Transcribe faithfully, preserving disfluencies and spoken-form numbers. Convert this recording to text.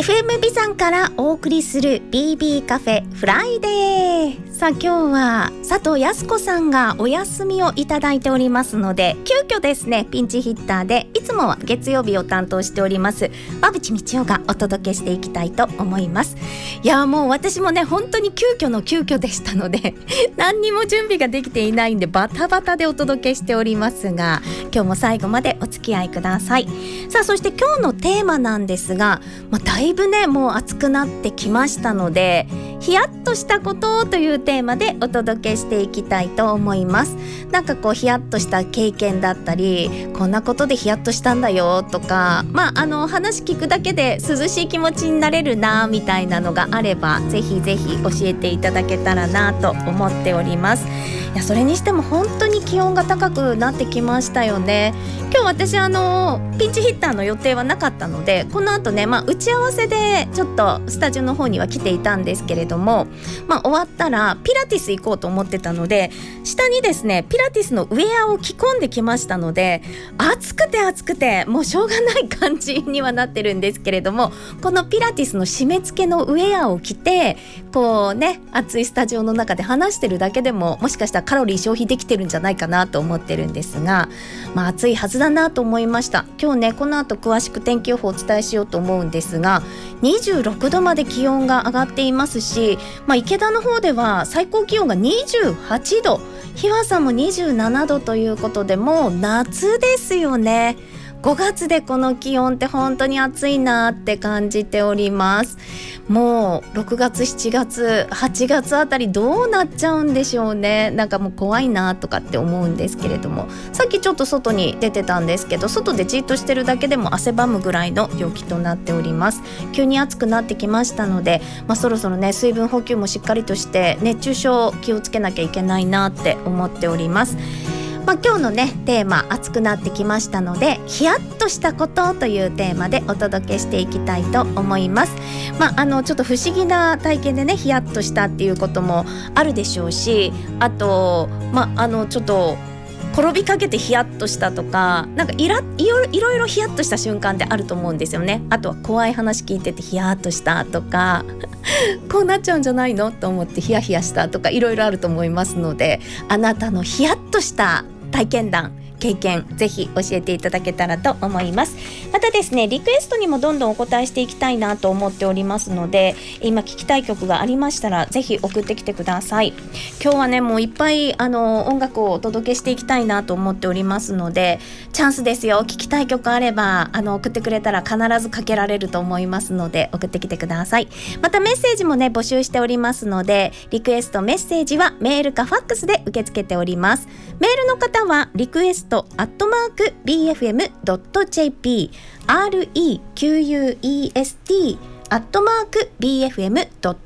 エフエム ビザンからお送りする ビービー カフェフライデー。さあ今日は佐藤康子さんがお休みをいただいておりますので、急遽ですねピンチヒッターでいつもは月曜日を担当しております馬淵道夫がお届けしていきたいと思います。いやもう私もね本当に急遽の急遽でしたので何にも準備ができていないんでバタバタでお届けしておりますが、今日も最後までお付き合いください。さあそして今日のテーマなんですが、まあ、だいぶねもう暑くなってきましたので、ヒヤッとしたことというテーマでお届けしていきたいと思います。なんかこうヒヤッとした経験だったり、こんなことでヒヤッとしたんだよとか、まああの話聞くだけで涼しい気持ちになれるなみたいなのがあれば、ぜひぜひ教えていただけたらなと思っております。いやそれにしても本当に気温が高くなってきましたよね。今日私あのピンチヒッターの予定はなかったので、この後ね、まあ、打ち合わせでちょっとスタジオの方には来ていたんですけれども、まあ、終わったらピラティス行こうと思ってたので、下にですねピラティスのウェアを着込んできましたので、暑くて暑くてもうしょうがない感じにはなってるんですけれども、このピラティスの締め付けのウェアを着てこうね暑いスタジオの中で話してるだけでももしかしたらカロリー消費できてるんじゃないかなと思ってるんですが、まあ暑いはずだなと思いました。今日ねこの後詳しく天気予報をお伝えしようと思うんですが、にじゅうろくどまで気温が上がっていますし、まあ、池田の方では最高気温がにじゅうはちど、日和さんもにじゅうななどということで、もう夏ですよね。ごがつでこの気温って本当に暑いなって感じております。もうろくがつしちがつはちがつあたりどうなっちゃうんでしょうね。なんかもう怖いなとかって思うんですけれども、さっきちょっと外に出てたんですけど、外でじっとしてるだけでも汗ばむぐらいの陽気となっております。急に暑くなってきましたので、まあ、そろそろね水分補給もしっかりとして熱中症気をつけなきゃいけないなって思っております。まあ、今日のねテーマ暑くなってきましたので、ヒヤッとしたことというテーマでお届けしていきたいと思います。まあ、あのちょっと不思議な体験でねヒヤッとしたっていうこともあるでしょうし、あと、まあ、あのちょっと転びかけてヒヤッとしたとか、なんかいらいろいろいろヒヤッとした瞬間ってあると思うんですよね。あとは怖い話聞いててヒヤッとしたとかこうなっちゃうんじゃないのと思ってヒヤヒヤしたとか、いろいろあると思いますので、あなたのヒヤッとした体験談経験ぜひ教えていただけたらと思います。またですねリクエストにもどんどんお答えしていきたいなと思っておりますので、今聞きたい曲がありましたらぜひ送ってきてください。今日はねもういっぱいあの音楽をお届けしていきたいなと思っておりますので、チャンスですよ。聞きたい曲あればあの送ってくれたら必ずかけられると思いますので送ってきてください。またメッセージもね募集しておりますので、リクエストメッセージはメールかファックスで受け付けております。メールの方はリクエストアットマーク ビーエフエムドットジェーピー レクエスト アットマーク ビーエフエムドッ